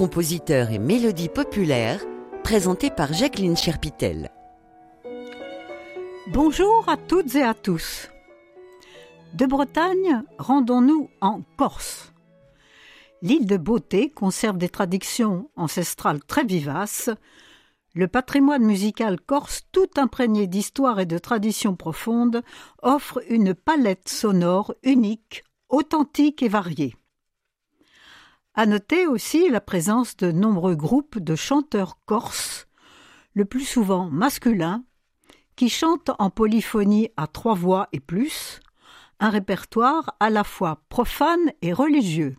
compositeurs et mélodies populaires, présenté par Jacqueline Cherpitel. Bonjour à toutes et à tous. De Bretagne, rendons-nous en Corse. L'île de Beauté conserve des traditions ancestrales très vivaces. Le patrimoine musical corse, tout imprégné d'histoire et de traditions profondes, offre une palette sonore unique, authentique et variée. À noter aussi la présence de nombreux groupes de chanteurs corses, le plus souvent masculins, qui chantent en polyphonie à 3 voix et plus, un répertoire à la fois profane et religieux.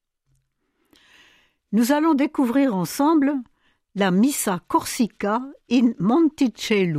Nous allons découvrir ensemble la Missa Corsica in Monticello.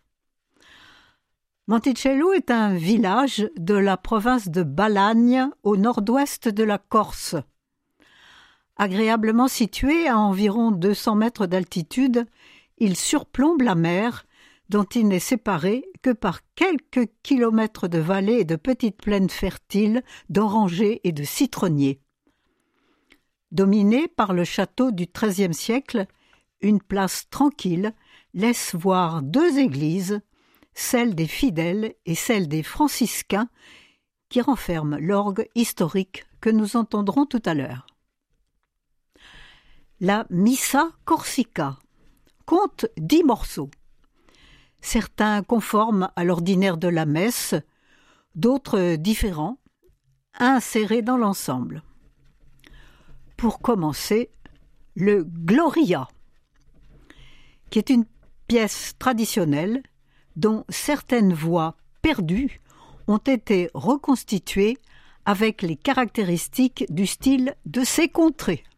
Monticello est un village de la province de Balagne, au nord-ouest de la Corse. Agréablement situé à environ 200 mètres d'altitude, il surplombe la mer, dont il n'est séparé que par quelques kilomètres de vallées et de petites plaines fertiles d'orangers et de citronniers. Dominé par le château du XIIIe siècle, une place tranquille laisse voir 2 églises, celle des fidèles et celle des franciscains, qui renferment l'orgue historique que nous entendrons tout à l'heure. La Missa Corsica compte 10 morceaux. Certains conformes à l'ordinaire de la messe, d'autres différents, insérés dans l'ensemble. Pour commencer, le Gloria, qui est une pièce traditionnelle dont certaines voix perdues ont été reconstituées avec les caractéristiques du style de ces contrées.